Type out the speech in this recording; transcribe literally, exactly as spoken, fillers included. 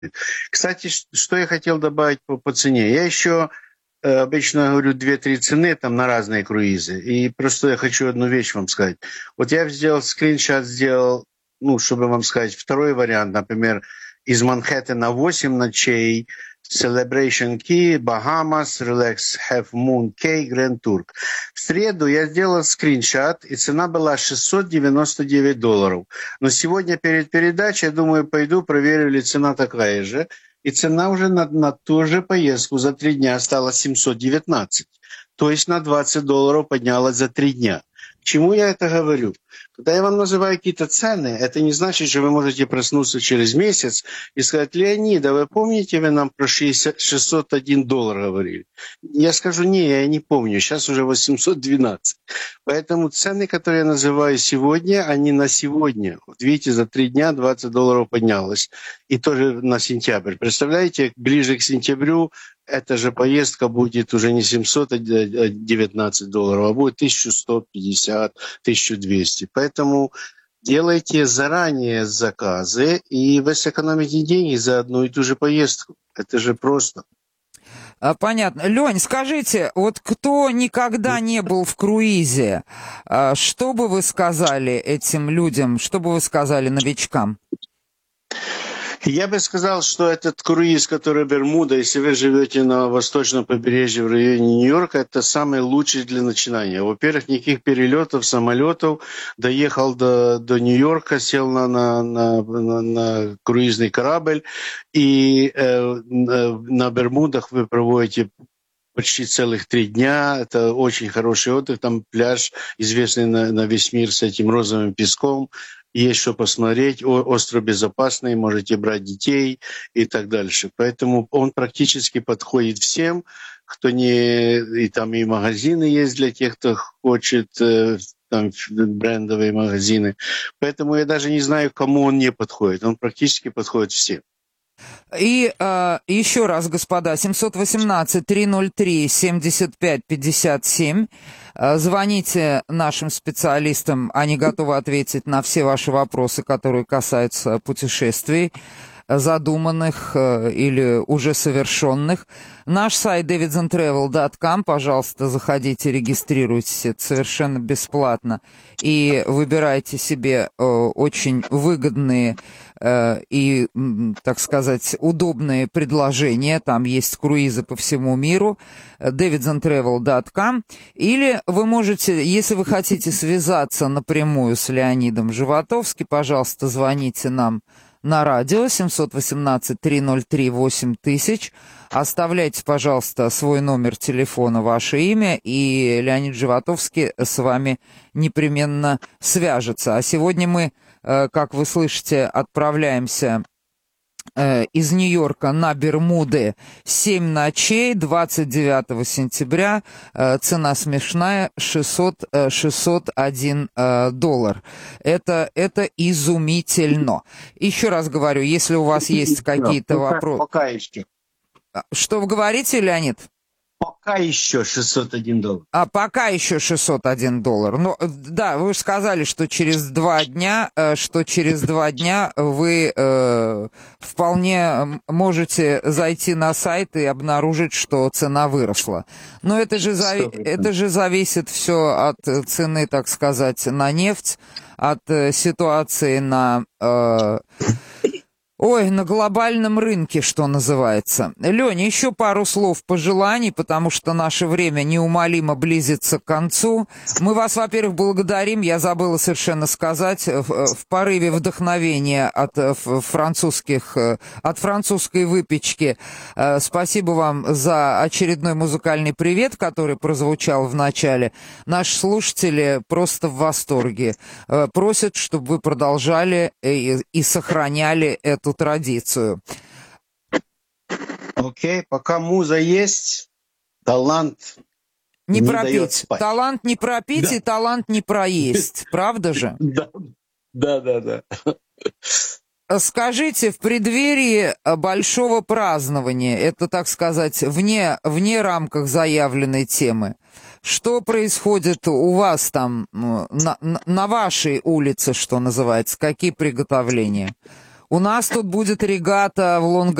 Кстати, что я хотел добавить по, по цене. Я еще э, обычно говорю две-три цены там на разные круизы. И просто я хочу одну вещь вам сказать. Вот я сделал скриншот, сделал, ну, чтобы вам сказать, второй вариант, например, из Манхэттена восемь ночей, Celebration Key, Bahamas, Relax Half Moon Cay, Grand Turk. В среду я сделал скриншот, и цена была шестьсот девяносто девять долларов. Но сегодня перед передачей, я думаю, пойду проверю, ли цена такая же. И цена уже на, на ту же поездку за три дня стала семьсот девятнадцать. То есть на двадцать долларов поднялась за три дня. К чему я это говорю? Когда я вам называю какие-то цены, это не значит, что вы можете проснуться через месяц и сказать: Леонид, а вы помните, вы нам про шестьсот один доллар говорили? Я скажу: не, я не помню, сейчас уже восемьсот двенадцать. Поэтому цены, которые я называю сегодня, они на сегодня. Вот видите, за три дня двадцать долларов поднялось. И тоже на сентябрь. Представляете, ближе к сентябрю эта же поездка будет уже не семьсот девятнадцать долларов, а будет тысяча сто пятьдесят - тысяча двести. Поэтому делайте заранее заказы, и вы сэкономите деньги за одну и ту же поездку. Это же просто. Понятно. Лень, скажите, вот кто никогда не был в круизе, что бы вы сказали этим людям, что бы вы сказали новичкам? Я бы сказал, что этот круиз, который Бермуда, если вы живете на восточном побережье в районе Нью-Йорка, это самый лучший для начинания. Во-первых, никаких перелетов, самолетов. Доехал до, до Нью-Йорка, сел на, на, на, на, на круизный корабль, и э, на Бермудах вы проводите почти целых три дня. Это очень хороший отдых. Там пляж, известный на, на весь мир, с этим розовым песком. Есть что посмотреть, остров безопасный, можете брать детей и так дальше. Поэтому он практически подходит всем, кто не... И там и магазины есть для тех, кто хочет, там брендовые магазины. Поэтому я даже не знаю, кому он не подходит. Он практически подходит всем. И э, еще раз, господа, семь один восемь три ноль три семь пять пять семь. Звоните нашим специалистам, они готовы ответить на все ваши вопросы, которые касаются путешествий, задуманных или уже совершенных. Наш сайт davidson travel dot com, пожалуйста, заходите, регистрируйтесь, это совершенно бесплатно, и выбирайте себе э, очень выгодные э, и, так сказать, удобные предложения. Там есть круизы по всему миру, davidson travel dot com. Или вы можете, если вы хотите связаться напрямую с Леонидом Животовским, пожалуйста, звоните нам на радио семь один восемь три ноль три восемь тысяч. Оставляйте, пожалуйста, свой номер телефона, ваше имя, и Леонид Животовский с вами непременно свяжется. А сегодня мы, как вы слышите, отправляемся из Нью-Йорка на Бермуды. Семь ночей, двадцать девятого сентября. Цена смешная, шестьсот один доллар. Это, это изумительно. Еще раз говорю, если у вас есть какие-то вопросы... Пока еще. Что вы говорите, Леонид? Пока еще шестьсот один доллар. А пока еще шестьсот один доллар. Ну, да, вы же сказали, что через два дня, что через два дня вы э, вполне можете зайти на сайт и обнаружить, что цена выросла. Но это же, зави- это же зависит все от цены, так сказать, на нефть, от ситуации на... Э, Ой, на глобальном рынке, что называется. Леня, еще пару слов пожеланий, потому что наше время неумолимо близится к концу. Мы вас, во-первых, благодарим, я забыла совершенно сказать, в, в порыве вдохновения от французских, от французской выпечки. Спасибо вам за очередной музыкальный привет, который прозвучал в начале. Наши слушатели просто в восторге. Просят, чтобы вы продолжали и, и сохраняли эту традицию. Окей, okay, пока муза есть, талант не, не пропить. дает спать. Талант не пропить, да. И талант не проесть. Правда же? Да, да, да. да. Скажите, в преддверии большого празднования, это, так сказать, вне, вне рамках заявленной темы, что происходит у вас там, на, на вашей улице, что называется? Какие приготовления? У нас тут будет регата в Лонг